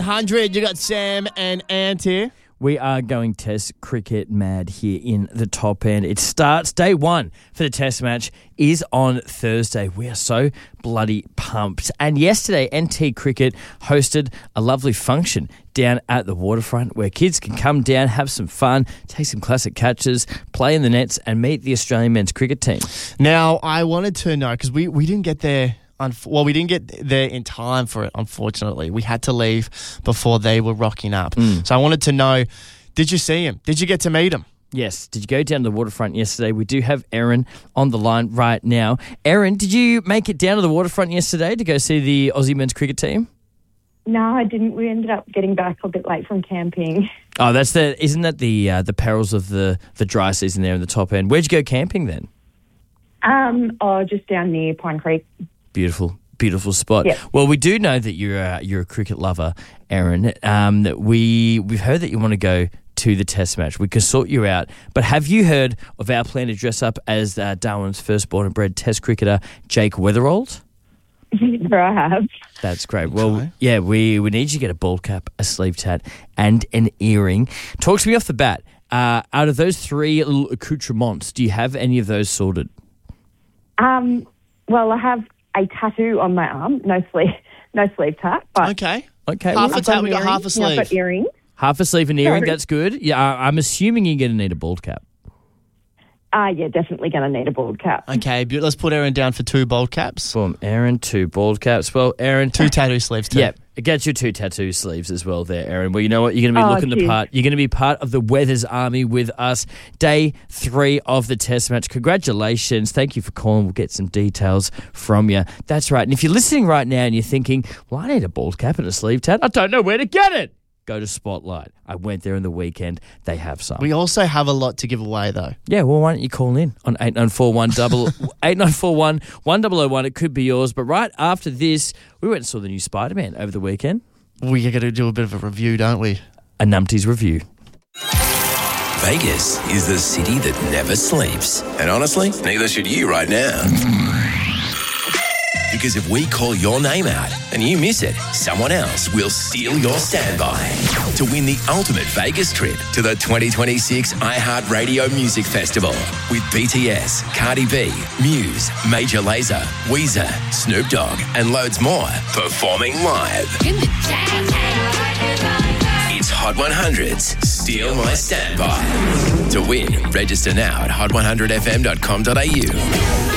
100, you got Sam and Ant here. We are going Test cricket mad here in the top end. It starts day one for the Test match is on Thursday. We are so bloody pumped. And yesterday, NT Cricket hosted a lovely function down at the waterfront where kids can come down, have some fun, take some classic catches, play in the nets and meet the Australian men's cricket team. Now, I wanted to know, because we didn't get there. We didn't get there in time for it, unfortunately. We had to leave before they were rocking up. So I wanted to know, did you see him? Did you get to meet him? Yes. Did you go down to the waterfront yesterday? We do have Erin on the line right now. Erin, did you make it down to the waterfront yesterday to go see the Aussie men's cricket team? No, I didn't. We ended up getting back a bit late from camping. Oh, isn't that the perils of the dry season there in the top end? Where'd you go camping then? Just down near Pine Creek. Beautiful, beautiful spot. Yep. Well, we do know that you're a cricket lover, Erin. We've heard that you want to go to the Test match. We can sort you out. But have you heard of our plan to dress up as Darwin's firstborn and bred Test cricketer, Jake Weatherald? Sure, I have. That's great. Well, yeah, we need you to get a bald cap, a sleeve tat, and an earring. Talk to me off the bat. Out of those three little accoutrements, do you have any of those sorted? Well, I have a tattoo on my arm, no sleeve tat. But Okay. Well, Half a tat, we got half a sleeve. I've got earrings. half a sleeve and earring, Sorry. that's good. Yeah, I'm assuming you're going to need a bald cap. Yeah, definitely going to need a bald cap. Okay, let's put Erin down for 2 bald caps. Boom, Erin, 2 bald caps. Well, Erin... 2 tattoo sleeves too. Yeah, it gets you 2 tattoo sleeves as well there, Erin. Well, you know what? You're going to be looking the part. You're going to be part of the Weathers Army with us. Day 3 of the Test match. Congratulations. Thank you for calling. We'll get some details from you. That's right. And if you're listening right now and you're thinking, well, I need a bald cap and a sleeve tat. I don't know where to get it. Go to Spotlight. I went there in the weekend. They have some. We also have a lot to give away, though. Yeah, well, why don't you call in on 8941-1001. It could be yours. But right after this, we went and saw the new Spider-Man over the weekend. We got to do a bit of a review, don't we? A Numpties review. Vegas is the city that never sleeps. And honestly, neither should you right now. Because if we call your name out and you miss it, someone else will steal your standby to win the ultimate Vegas trip to the 2026 iHeartRadio Music Festival with BTS, Cardi B, Muse, Major Lazer, Weezer, Snoop Dogg, and loads more performing live. It's Hot 100's Steal My Standby. To win, register now at hot100fm.com.au.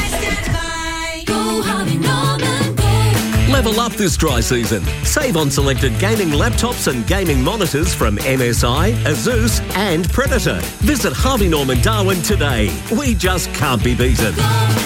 Level up this dry season. Save on selected gaming laptops and gaming monitors from MSI, Asus and Predator. Visit Harvey Norman Darwin today. We just can't be beaten.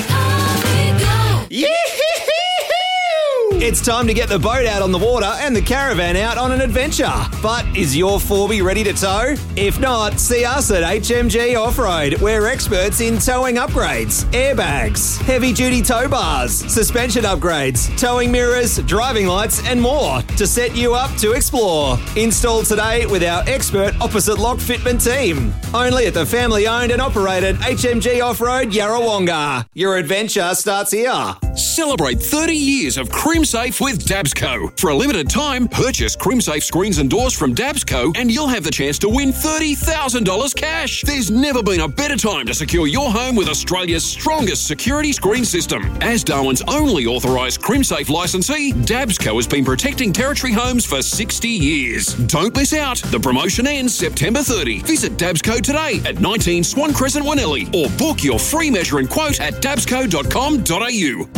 It's time to get the boat out on the water and the caravan out on an adventure. But is your 4B ready to tow? If not, see us at HMG Off-Road. We're experts in towing upgrades, airbags, heavy-duty tow bars, suspension upgrades, towing mirrors, driving lights and more to set you up to explore. Install today with our expert opposite lock fitment team. Only at the family-owned and operated HMG Off-Road Yarrawonga. Your adventure starts here. Celebrate 30 years of CrimSafe with Dabsco. For a limited time, purchase CrimSafe screens and doors from Dabsco and you'll have the chance to win $30,000 cash. There's never been a better time to secure your home with Australia's strongest security screen system. As Darwin's only authorised CrimSafe licensee, Dabsco has been protecting Territory homes for 60 years. Don't miss out. The promotion ends September 30. Visit Dabsco today at 19 Swan Crescent, Wanelli or book your free measure and quote at dabsco.com.au.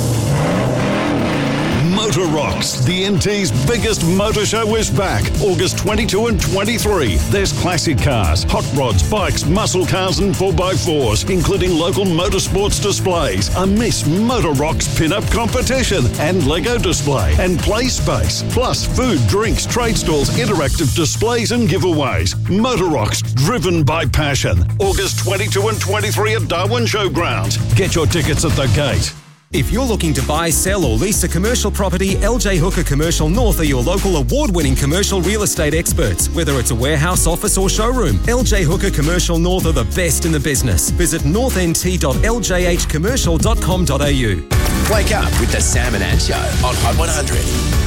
Motor Rocks, the NT's biggest motor show, is back August 22 and 23. There's classic cars, hot rods, bikes, muscle cars and 4x4s, including local motorsports displays, a Miss Motor Rocks pin-up competition and Lego display and play space, plus food, drinks, trade stalls, interactive displays and giveaways. Motor Rocks, driven by passion. August 22 and 23 at Darwin Showgrounds. Get your tickets at the gate. If you're looking to buy, sell or lease a commercial property, LJ Hooker Commercial North are your local award-winning commercial real estate experts. Whether it's a warehouse, office or showroom, LJ Hooker Commercial North are the best in the business. Visit northnt.ljhcommercial.com.au. Wake up with the Sam and Ant Show on Hot 100.